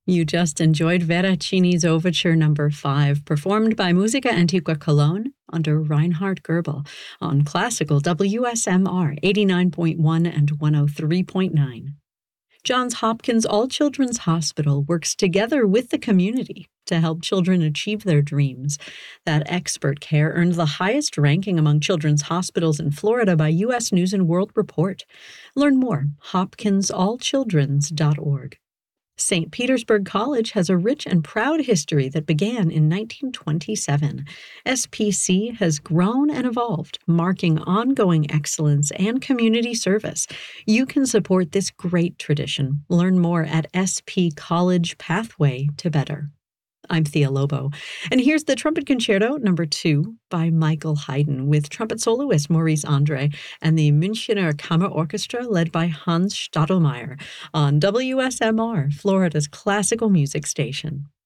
You just enjoyed Veracini's Overture Number 5, performed by Musica Antiqua Cologne under Reinhard Goebel on classical WSMR 89.1 and 103.9. Johns Hopkins All Children's Hospital works together with the community to help children achieve their dreams. That expert care earned the highest ranking among children's hospitals in Florida by U.S. News & World Report. Learn more, hopkinsallchildrens.org. St. Petersburg College has a rich and proud history that began in 1927. SPC has grown and evolved, marking ongoing excellence and community service. You can support this great tradition. Learn more at SP College Pathway to Better. I'm Thea Lobo, and here's the Trumpet Concerto Number 2 by Michael Haydn with trumpet soloist Maurice Andre and the Münchener Kammerorchestra led by Hans Stadelmeier on WSMR, Florida's classical music station.